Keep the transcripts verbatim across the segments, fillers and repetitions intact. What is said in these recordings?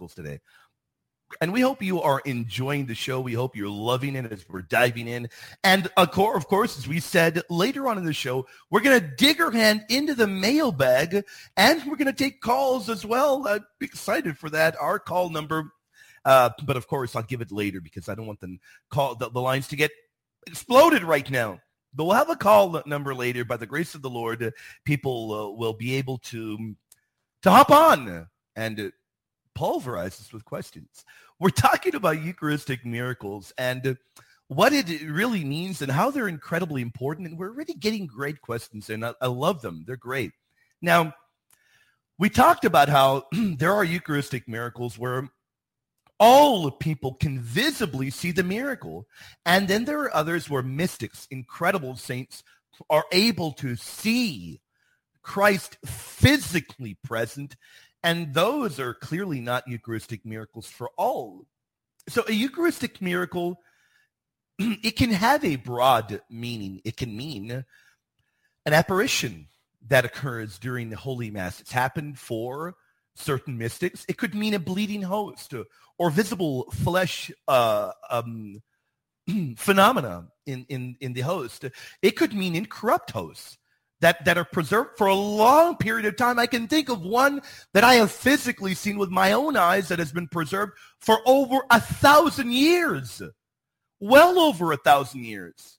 miracles today. And we hope you are enjoying the show. We hope you're loving it as we're diving in. And of course, of course, as we said later on in the show, we're going to dig our hand into the mailbag, and we're going to take calls as well. I'm excited for that. Our call number, uh, but of course, I'll give it later because I don't want them call the, the lines to get exploded right now. But we'll have a call number later. By the grace of the Lord, uh, people uh, will be able to to hop on and uh, pulverize us with questions. We're talking about Eucharistic miracles and what it really means and how they're incredibly important. And we're really getting great questions, and I, I love them. They're great. Now, we talked about how there are Eucharistic miracles where all people can visibly see the miracle. And then there are others where mystics, incredible saints, are able to see Christ physically present. And those are clearly not Eucharistic miracles for all. So a Eucharistic miracle, it can have a broad meaning. It can mean an apparition that occurs during the Holy Mass. It's happened for certain mystics. It could mean a bleeding host or, or visible flesh uh, um, phenomena in, in, in the host. It could mean incorrupt hosts that, that are preserved for a long period of time. I can think of one that I have physically seen with my own eyes that has been preserved for over a thousand years. Well over a thousand years.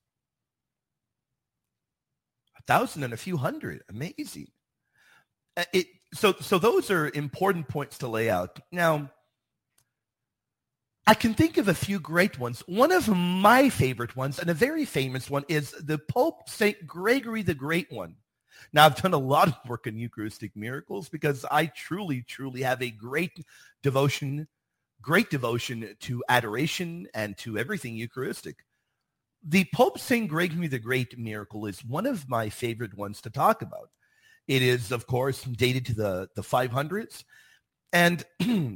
A thousand and a few hundred. Amazing. It, so, so those are important points to lay out. Now, I can think of a few great ones. One of my favorite ones, and a very famous one, is the Pope Saint Gregory the Great one. Now, I've done a lot of work in Eucharistic miracles because I truly, truly have a great devotion, great devotion to adoration and to everything Eucharistic. The Pope Saint Gregory the Great miracle is one of my favorite ones to talk about. It is, of course, dated to the, the five hundreds, and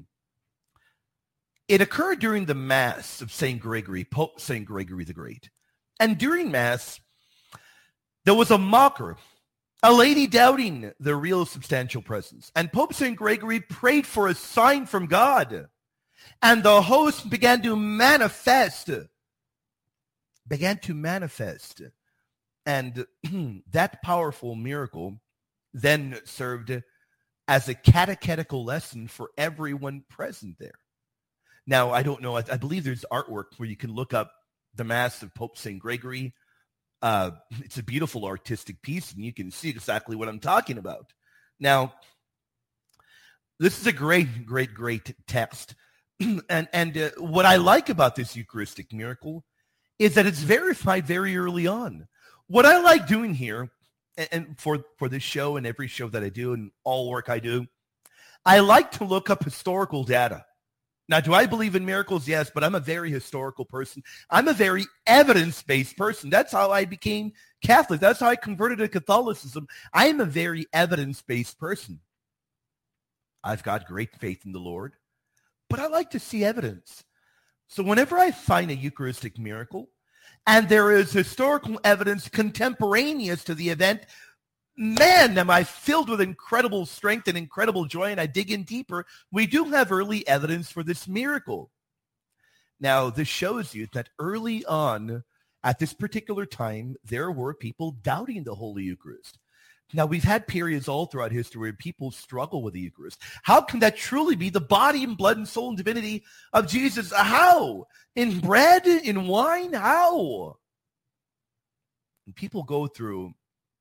it occurred during the Mass of Saint Gregory, Pope Saint Gregory the Great. And during Mass, there was a mocker, a lady doubting the real substantial presence. And Pope Saint Gregory prayed for a sign from God. And the host began to manifest, began to manifest. And that powerful miracle then served as a catechetical lesson for everyone present there. Now, I don't know. I, I believe there's artwork where you can look up the Mass of Pope Saint Gregory. Uh, it's a beautiful artistic piece, and you can see exactly what I'm talking about. Now, this is a great, great, great text. and and uh, what I like about this Eucharistic miracle is that it's verified very early on. What I like doing here, and, and for, for this show and every show that I do and all work I do, I like to look up historical data. Now, do I believe in miracles? Yes, but I'm a very historical person. I'm a very evidence-based person. That's how I became Catholic. That's how I converted to Catholicism. I am a very evidence-based person. I've got great faith in the Lord, but I like to see evidence. So whenever I find a Eucharistic miracle and there is historical evidence contemporaneous to the event, man, am I filled with incredible strength and incredible joy, and I dig in deeper. We do have early evidence for this miracle. Now, this shows you that early on, at this particular time, there were people doubting the Holy Eucharist. Now, we've had periods all throughout history where people struggle with the Eucharist. How can that truly be the body and blood and soul and divinity of Jesus? How? In bread? In wine? How? And people go through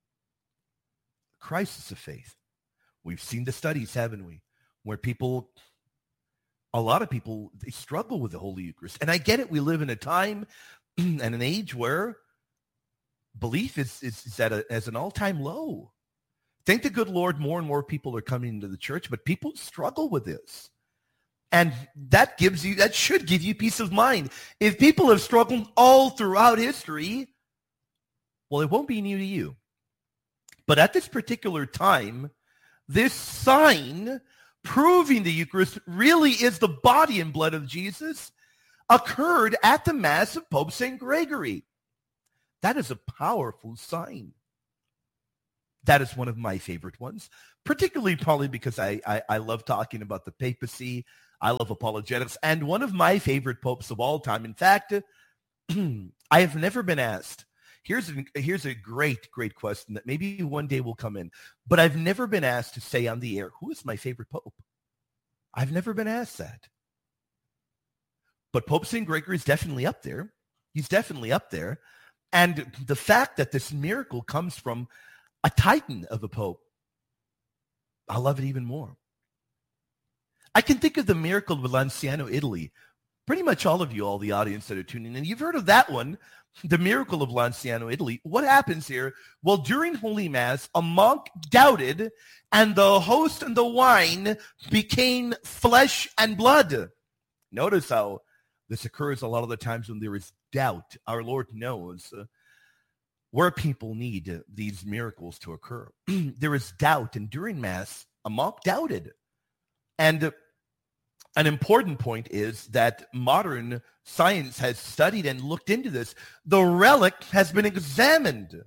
crisis of faith. We've seen the studies, haven't we? Where people, a lot of people, they struggle with the Holy Eucharist. And I get it. We live in a time and an age where belief is, is, is at, a, as an all-time low. Thank the good Lord, more and more people are coming into the church, but people struggle with this. And that gives you, that should give you peace of mind. If people have struggled all throughout history, well, it won't be new to you. But at this particular time, this sign proving the Eucharist really is the body and blood of Jesus occurred at the Mass of Pope Saint Gregory. That is a powerful sign. That is one of my favorite ones, particularly probably because I, I, I love talking about the papacy. I love apologetics. And one of my favorite popes of all time. In fact, I have never been asked. Here's a, here's a great, great question that maybe one day will come in. But I've never been asked to say on the air, who is my favorite pope? I've never been asked that. But Pope Saint Gregory is definitely up there. He's definitely up there. And the fact that this miracle comes from a titan of a pope, I love it even more. I can think of the miracle of Lanciano, Italy. Pretty much all of you, all the audience that are tuning in, you've heard of that one, the miracle of Lanciano, Italy. What happens here? Well, during Holy Mass, a monk doubted, and the host and the wine became flesh and blood. Notice how this occurs a lot of the times when there is doubt. Our Lord knows uh, where people need uh, these miracles to occur. There is doubt, and during Mass, a monk doubted. And uh, an important point is that modern science has studied and looked into this. The relic has been examined.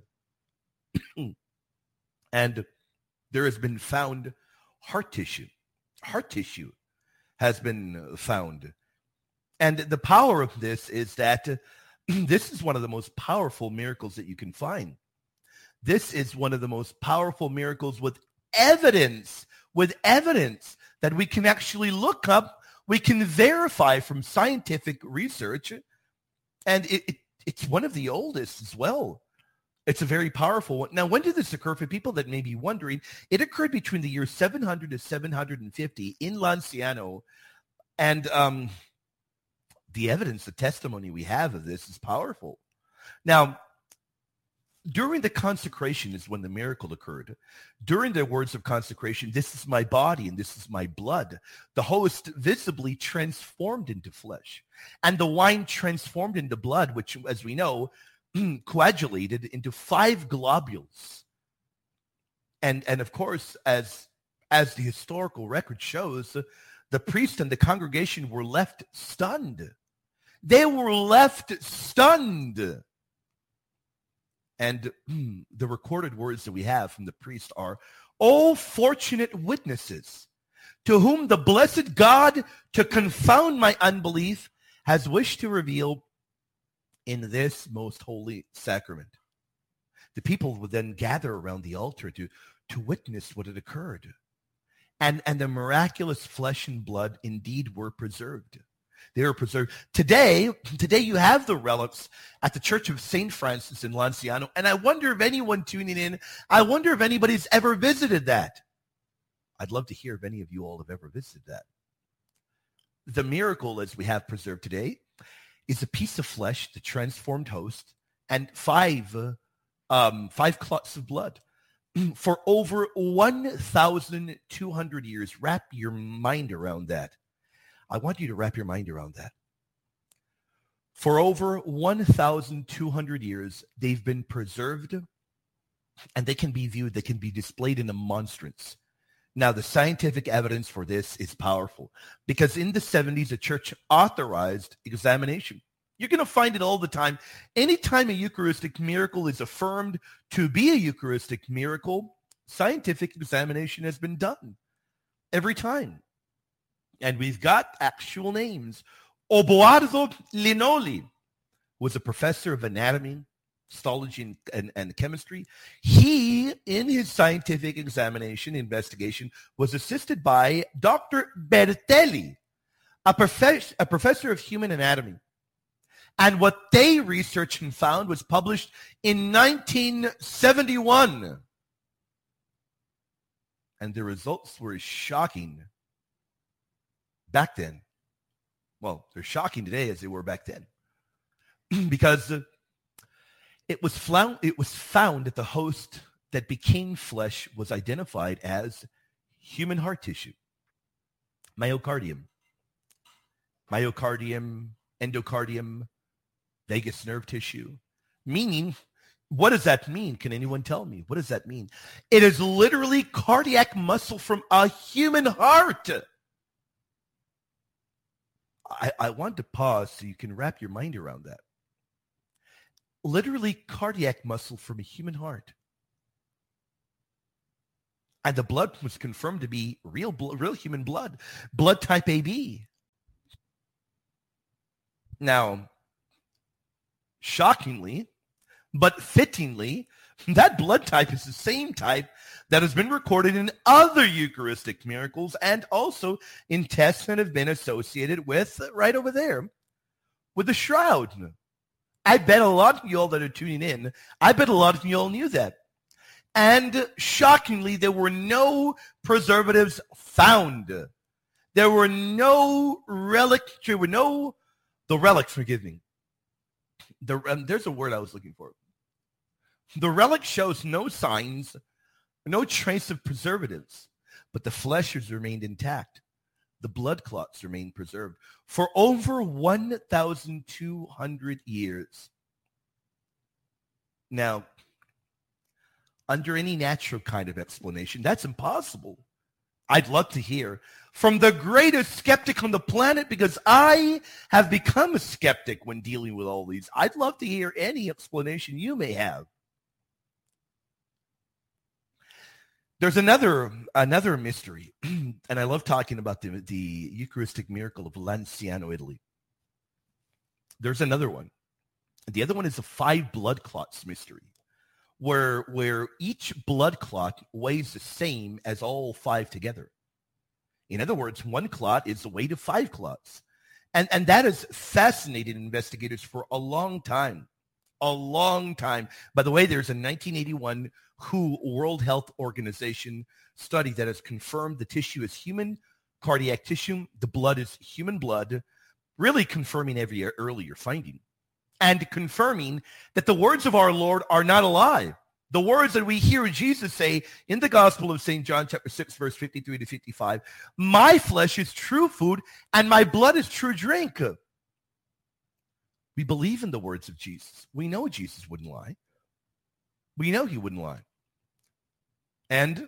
And there has been found heart tissue. Heart tissue has been found. And the power of this is that uh, this is one of the most powerful miracles that you can find. This is one of the most powerful miracles with evidence, with evidence that we can actually look up, we can verify from scientific research, and it, it, it's one of the oldest as well. It's a very powerful one. Now, when did this occur? For people that may be wondering, it occurred between the years seven hundred to seven hundred fifty in Lanciano, and um, the evidence, the testimony we have of this is powerful. Now, during the consecration is when the miracle occurred. During the words of consecration, this is my body and this is my blood, the host visibly transformed into flesh, and the wine transformed into blood, which, as we know, coagulated into five globules. And, and of course, as, as the historical record shows, the priest and the congregation were left stunned. They were left stunned. And mm, the recorded words that we have from the priest are, "O fortunate witnesses, to whom the blessed God, to confound my unbelief, has wished to reveal in this most holy sacrament." The people would then gather around the altar to, to witness what had occurred. And, and the miraculous flesh and blood indeed were preserved. They were preserved. Today, today you have the relics at the Church of Saint Francis in Lanciano. And I wonder if anyone tuning in, I wonder if anybody's ever visited that. I'd love to hear if any of you all have ever visited that. The miracle, as we have preserved today, is a piece of flesh, the transformed host, and five, uh, um, five clots of blood. For over one thousand two hundred years. Wrap your mind around that. I want you to wrap your mind around that. For over one thousand two hundred years, they've been preserved, and they can be viewed, they can be displayed in a monstrance. Now, the scientific evidence for this is powerful, because in the seventies, the church authorized examination. You're going to find it all the time. Anytime a Eucharistic miracle is affirmed to be a Eucharistic miracle, scientific examination has been done every time. And we've got actual names. Oboardo Linoli was a professor of anatomy, histology, and, and, and chemistry. He, in his scientific examination, investigation, was assisted by Doctor Bertelli, a, prof- a professor of human anatomy. And what they researched and found was published in nineteen seventy-one. And the results were shocking back then. Well, they're shocking today as they were back then. Because uh, it was found, it was found that the host that became flesh was identified as human heart tissue. Myocardium. Myocardium, endocardium, vagus nerve tissue. Meaning, what does that mean? Can anyone tell me? What does that mean? It is literally cardiac muscle from a human heart. I, I want to pause so you can wrap your mind around that. Literally cardiac muscle from a human heart. And the blood was confirmed to be real, real human blood, blood type A B. Now, shockingly, but fittingly, that blood type is the same type that has been recorded in other Eucharistic miracles and also in tests that have been associated with, right over there, with the shroud. I bet a lot of y'all that are tuning in, I bet a lot of y'all knew that. And shockingly, there were no preservatives found. There were no relics, there were no, the relics, forgive me. The, um, there's a word I was looking for. The relic shows no signs, no trace of preservatives, but the flesh has remained intact. The blood clots remain preserved for over one thousand two hundred years. Now, under any natural kind of explanation, that's impossible. I'd love to hear from the greatest skeptic on the planet, because I have become a skeptic when dealing with all these. I'd love to hear any explanation you may have. There's another another mystery, and I love talking about the, the Eucharistic miracle of Lanciano, Italy. There's another one. The other one is the five blood clots mystery, where, where each blood clot weighs the same as all five together. In other words, one clot is the weight of five clots. And, and that has fascinated investigators for a long time. A long time. By the way, there's a nineteen eighty-one W H O World Health Organization study that has confirmed the tissue is human cardiac tissue. The blood is human blood, really confirming every earlier finding and confirming that the words of our Lord are not a lie. The words that we hear Jesus say in the Gospel of Saint John chapter six, verse fifty-three to fifty-five, my flesh is true food and my blood is true drink. We believe in the words of Jesus. We know Jesus wouldn't lie. We know he wouldn't lie. And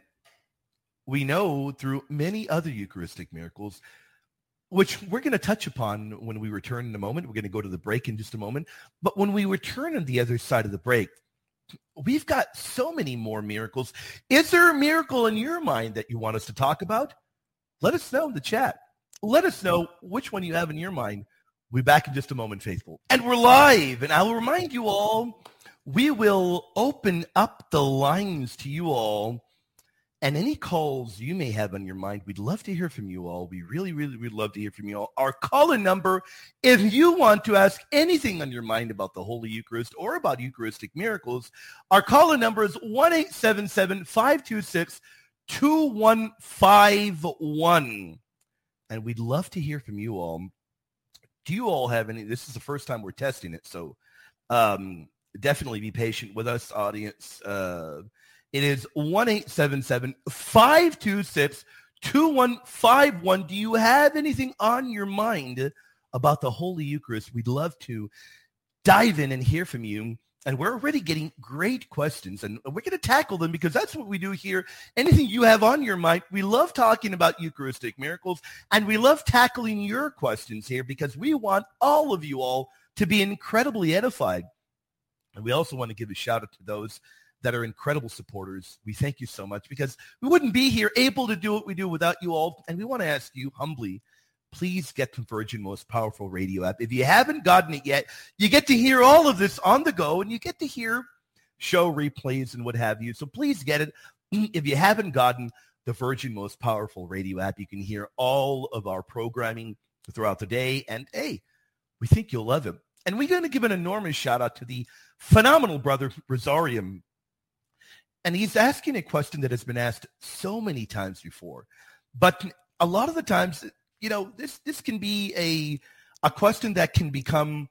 we know through many other Eucharistic miracles, which we're going to touch upon when we return in a moment. We're going to go to the break in just a moment. But when we return on the other side of the break, we've got so many more miracles. Is there a miracle in your mind that you want us to talk about? Let us know in the chat. Let us know which one you have in your mind. We'll be back in just a moment, faithful. And we're live. And I will remind you all, we will open up the lines to you all. And any calls you may have on your mind, we'd love to hear from you all. We really, really would love to hear from you all. Our call-in number, if you want to ask anything on your mind about the Holy Eucharist or about Eucharistic miracles, our call-in number is one eight seven seven, five two six, two one five one. And we'd love to hear from you all. Do you all have any? This is the first time we're testing it, so um, definitely be patient with us, audience. Uh, it is one eight seven seven, five two six, two one five one. Do you have anything on your mind about the Holy Eucharist? We'd love to dive in and hear from you. And we're already getting great questions, and we're going to tackle them because that's what we do here. Anything you have on your mind, we love talking about Eucharistic miracles, and we love tackling your questions here because we want all of you all to be incredibly edified. And we also want to give a shout out to those that are incredible supporters. We thank you so much because we wouldn't be here able to do what we do without you all. And we want to ask you humbly, please get the Virgin Most Powerful Radio app. If you haven't gotten it yet, you get to hear all of this on the go, and you get to hear show replays and what have you. So please get it. If you haven't gotten the Virgin Most Powerful Radio app, you can hear all of our programming throughout the day. And, hey, we think you'll love it. And we're going to give an enormous shout-out to the phenomenal brother, Rosarium. And he's asking a question that has been asked so many times before. But a lot of the times, you know, this this can be a a question that can become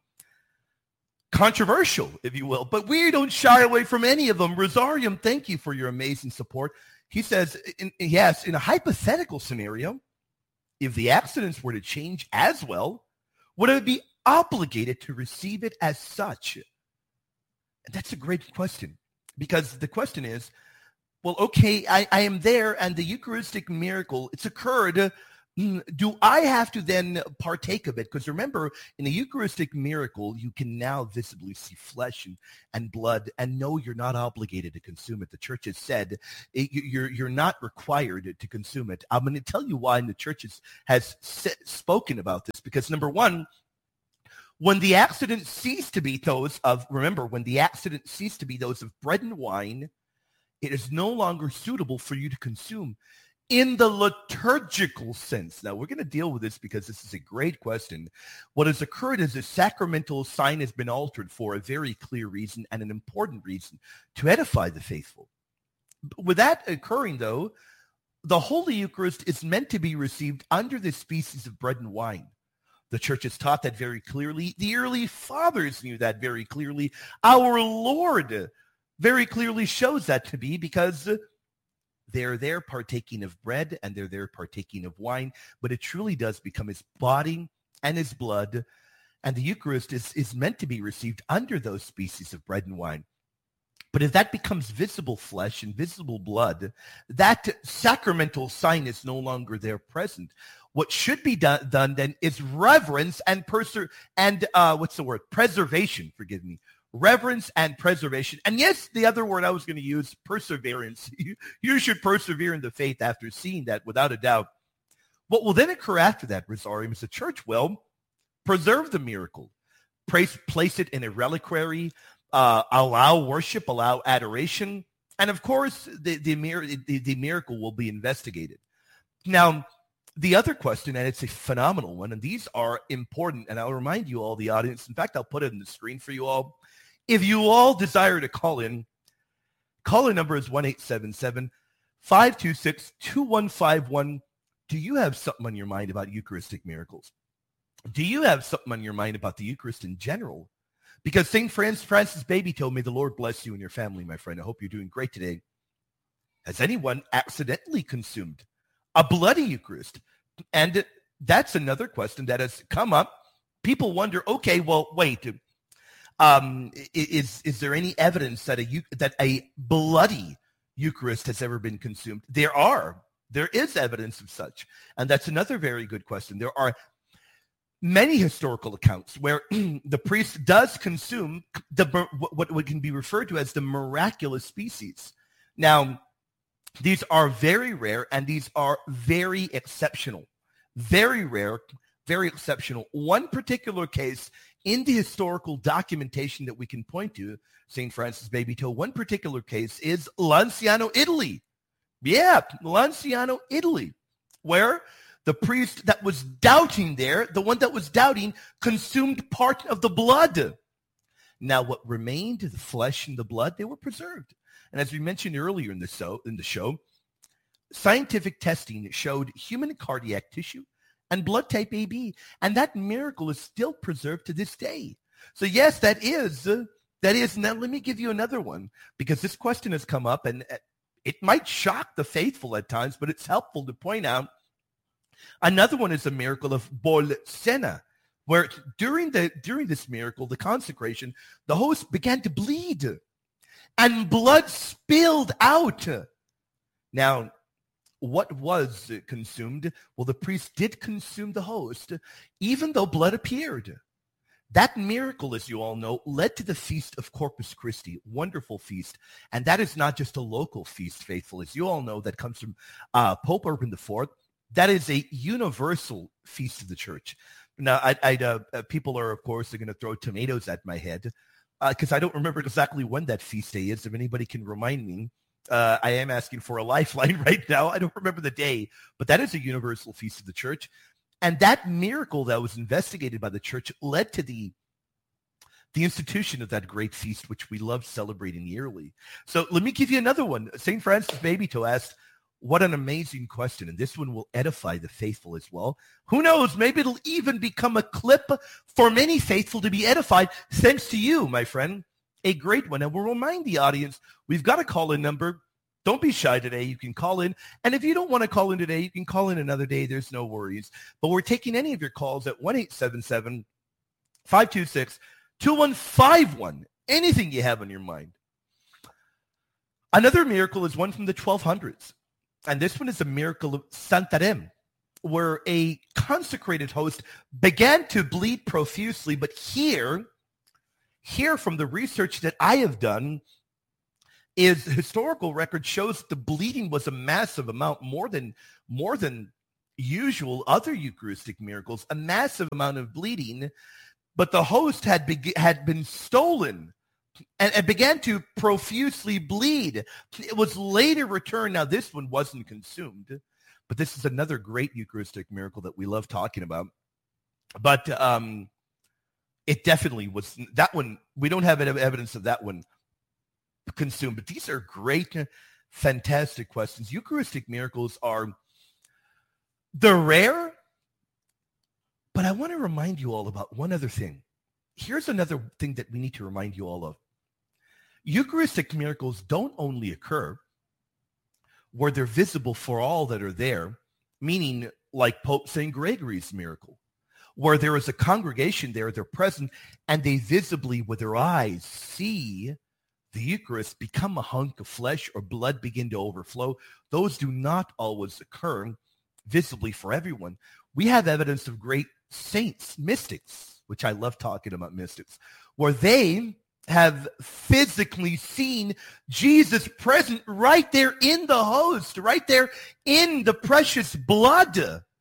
controversial, if you will. But we don't shy away from any of them. Rosarium, thank you for your amazing support. He says, in, yes, in a hypothetical scenario, if the abstinence were to change as well, would it be obligated to receive it as such? And that's a great question, because the question is, well, okay, I, I am there, and the Eucharistic miracle, it's occurred. Do I have to then partake of it? Because remember, in the Eucharistic miracle, you can now visibly see flesh and, and blood and know you're not obligated to consume it. The church has said it, you're, you're not required to consume it. I'm going to tell you why the church has, has set, spoken about this. Because number one, When the accidents cease to be those of, remember, when the accidents cease to be those of bread and wine, it is no longer suitable for you to consume in the liturgical sense. Now, we're going to deal with this because this is a great question. What has occurred is the sacramental sign has been altered for a very clear reason and an important reason to edify the faithful. With that occurring, though, the Holy Eucharist is meant to be received under the species of bread and wine. The church has taught that very clearly. The early fathers knew that very clearly. Our Lord very clearly shows that to be, because they're there partaking of bread and they're there partaking of wine, but it truly does become his body and his blood. And the Eucharist is, is meant to be received under those species of bread and wine. But if that becomes visible flesh and visible blood, that sacramental sign is no longer there present. What should be done, done then is reverence and perser and uh, what's the word? Preservation. Forgive me. Reverence and preservation. And yes, the other word I was going to use, perseverance. You, you should persevere in the faith after seeing that, without a doubt. What will then occur after that, Rosarium, is the church will preserve the miracle, place, place it in a reliquary, uh, allow worship, allow adoration, and of course, the, the, the, the miracle will be investigated. Now, the other question, and it's a phenomenal one, and these are important, and I'll remind you all, the audience, in fact, I'll put it on the screen for you all. If you all desire to call in, call-in number is one eight seven seven, five two six, two one five one. Do you have something on your mind about Eucharistic miracles? Do you have something on your mind about the Eucharist in general? Because Saint Francis, Francis Baby told me, the Lord bless you and your family, my friend. I hope you're doing great today. Has anyone accidentally consumed a bloody Eucharist? And that's another question that has come up. People wonder, okay, well, wait, um, is is there any evidence that a that a bloody Eucharist has ever been consumed? There are. There is evidence of such. And that's another very good question. There are many historical accounts where the priest does consume the what, what can be referred to as the miraculous species. Now, these are very rare, and these are very exceptional. Very rare, very exceptional. One particular case in the historical documentation that we can point to, Saint Francis Baby Toe, one particular case is Lanciano, Italy. Yeah, Lanciano, Italy, where the priest that was doubting there, the one that was doubting, consumed part of the blood. Now, what remained, the flesh and the blood, they were preserved. And as we mentioned earlier in the show, in the show, scientific testing showed human cardiac tissue and blood type A B, and that miracle is still preserved to this day. So yes, that is, uh, that is. Now let me give you another one, because this question has come up, and it might shock the faithful at times, but it's helpful to point out. Another one is the miracle of Bolsena, where during the during this miracle, the consecration, the host began to bleed, and blood spilled out. Now, what was consumed? Well, the priest did consume the host, even though blood appeared. That miracle, as you all know, led to the feast of Corpus Christi, wonderful feast. And that is not just a local feast, faithful. As you all know, that comes from uh, Pope Urban the Fourth. That is a universal feast of the church. Now, I, I, uh, people are, of course, they're going to throw tomatoes at my head, because uh, I don't remember exactly when that feast day is. If anybody can remind me, uh, I am asking for a lifeline right now. I don't remember the day, but that is a universal feast of the church. And that miracle that was investigated by the church led to the, the institution of that great feast, which we love celebrating yearly. So let me give you another one. Saint Francis Baby Toe asked, what an amazing question. And this one will edify the faithful as well. Who knows? Maybe it'll even become a clip for many faithful to be edified, thanks to you, my friend. A great one. And we'll remind the audience, we've got a call-in number. Don't be shy today. You can call in. And if you don't want to call in today, you can call in another day. There's no worries. But we're taking any of your calls at one eight seven seven, five two six, two one five one. Anything you have on your mind. Another miracle is one from the twelve hundreds. And this one is the miracle of Santarém, where a consecrated host began to bleed profusely. But here, here from the research that I have done, is historical record shows the bleeding was a massive amount, more than more than usual other Eucharistic miracles, a massive amount of bleeding. but the host had, be- had been stolen and, and began to profusely bleed. It was later returned. Now, this one wasn't consumed, but this is another great Eucharistic miracle that we love talking about. But um, it definitely was, that one, we don't have any evidence of that one consumed. But these are great, fantastic questions. Eucharistic miracles are, they're rare, but I want to remind you all about one other thing. Here's another thing that we need to remind you all of. Eucharistic miracles don't only occur where they're visible for all that are there, meaning like Pope Saint Gregory's miracle, where there is a congregation there, they're present, and they visibly with their eyes see the Eucharist become a hunk of flesh or blood begin to overflow. Those do not always occur visibly for everyone. We have evidence of great saints, mystics, which I love talking about mystics, where they have physically seen Jesus present right there in the host, right there in the precious blood.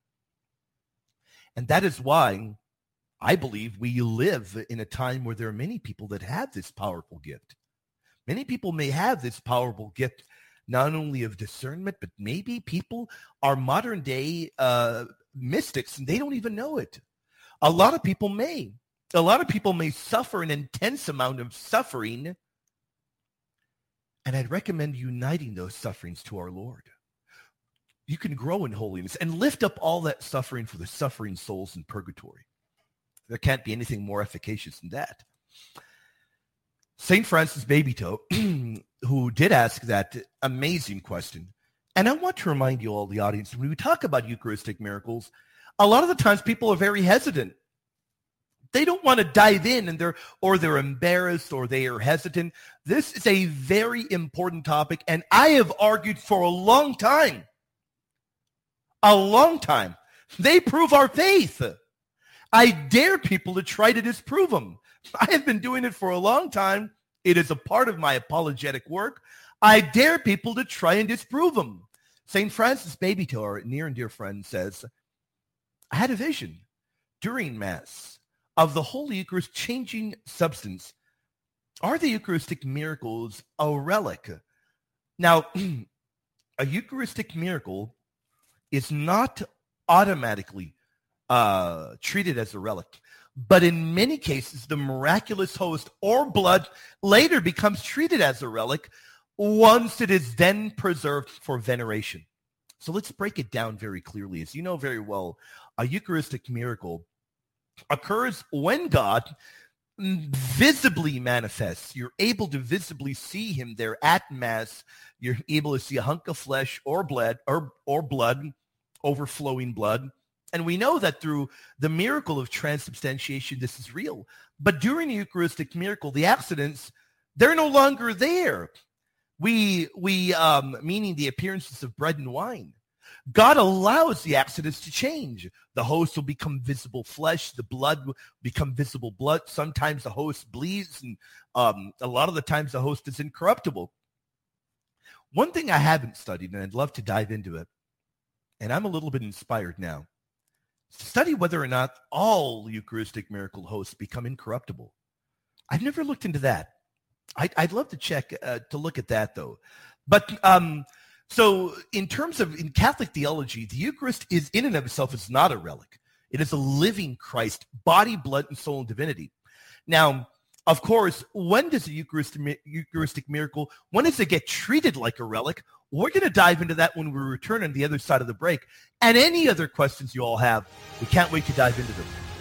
And that is why I believe we live in a time where there are many people that have this powerful gift. Many people may have this powerful gift, not only of discernment, but maybe people are modern day uh, mystics and they don't even know it. A lot of people may. A lot of people may suffer an intense amount of suffering, and I'd recommend uniting those sufferings to our Lord. You can grow in holiness and lift up all that suffering for the suffering souls in purgatory. There can't be anything more efficacious than that. Saint Francis Babytoe, who did ask that amazing question, and I want to remind you all, the audience, when we talk about Eucharistic miracles, a lot of the times people are very hesitant. They don't want to dive in, and they're or they're embarrassed or they are hesitant. This is a very important topic, and I have argued for a long time. A long time. They prove our faith. I dare people to try to disprove them. I have been doing it for a long time. It is a part of my apologetic work. I dare people to try and disprove them. Saint Francis Babytoe, our near and dear friend, says, I had a vision during Mass of the Holy Eucharist changing substance. Are the Eucharistic miracles a relic? Now, a Eucharistic miracle is not automatically uh, treated as a relic, but in many cases, the miraculous host or blood later becomes treated as a relic once it is then preserved for veneration. So let's break it down very clearly. As you know very well, a Eucharistic miracle occurs when God visibly manifests. You're able to visibly see him there at Mass. You're able to see a hunk of flesh or blood or, or blood, overflowing blood. And we know that through the miracle of transubstantiation, this is real. But during the Eucharistic miracle, the accidents, they're no longer there. We, we um, meaning the appearances of bread and wine. God allows the accidents to change. The host will become visible flesh. The blood will become visible blood. Sometimes the host bleeds, and um, a lot of the times the host is incorruptible. One thing I haven't studied, and I'd love to dive into it, and I'm a little bit inspired now, is to study whether or not all Eucharistic miracle hosts become incorruptible. I've never looked into that. I'd, I'd love to check, uh, to look at that, though. But um, so in terms of, in Catholic theology, the Eucharist is in and of itself is not a relic. It is a living Christ, body, blood, and soul and divinity. Now, of course, when does a Eucharistic, Eucharistic miracle, when does it get treated like a relic? We're going to dive into that when we return on the other side of the break. And any other questions you all have, we can't wait to dive into them.